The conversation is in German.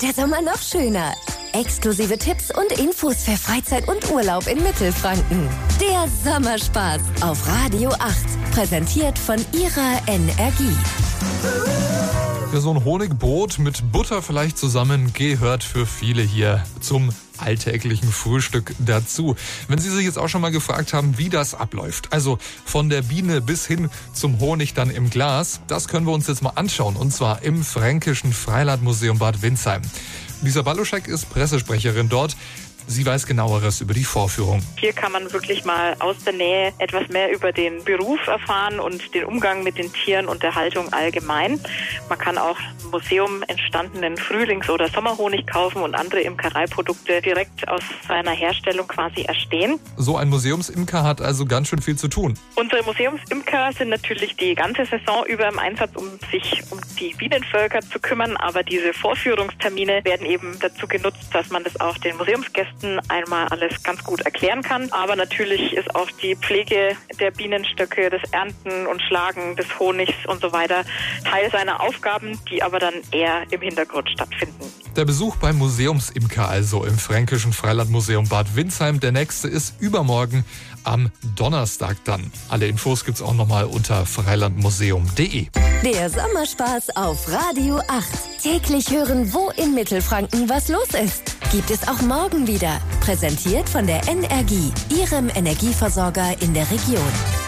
wird der Sommer noch schöner. Exklusive Tipps und Infos für Freizeit und Urlaub in Mittelfranken. Der Sommerspaß auf Radio 8. Präsentiert von Ihrer Energie. Ja, so ein Honigbrot mit Butter vielleicht zusammen gehört für viele hier zum alltäglichen Frühstück dazu. Wenn Sie sich jetzt auch schon mal gefragt haben, wie das abläuft, also von der Biene bis hin zum Honig dann im Glas, das können wir uns jetzt mal anschauen, und zwar im Fränkischen Freilandmuseum Bad Windsheim. Lisa Baluschek ist Pressesprecherin dort. Sie weiß Genaueres über die Vorführung. Hier kann man wirklich mal aus der Nähe etwas mehr über den Beruf erfahren und den Umgang mit den Tieren und der Haltung allgemein. Man kann auch im Museum entstandenen Frühlings- oder Sommerhonig kaufen und andere Imkereiprodukte direkt aus seiner Herstellung quasi erstehen. So ein Museumsimker hat also ganz schön viel zu tun. Unsere Museumsimker sind natürlich die ganze Saison über im Einsatz, um sich um die Bienenvölker zu kümmern, aber diese Vorführungstermine werden eben dazu genutzt, dass man das auch den Museumsgästen einmal alles ganz gut erklären kann. Aber natürlich ist auch die Pflege der Bienenstöcke, das Ernten und Schlagen des Honigs und so weiter Teil seiner Aufgaben, die aber dann eher im Hintergrund stattfinden. Der Besuch beim Museumsimker also im Fränkischen Freilandmuseum Bad Windsheim. Der nächste ist übermorgen am Donnerstag dann. Alle Infos gibt's auch nochmal unter freilandmuseum.de. Der Sommerspaß auf Radio 8. Täglich hören, wo in Mittelfranken was los ist. Gibt es auch morgen wieder. Präsentiert von der Energie, Ihrem Energieversorger in der Region.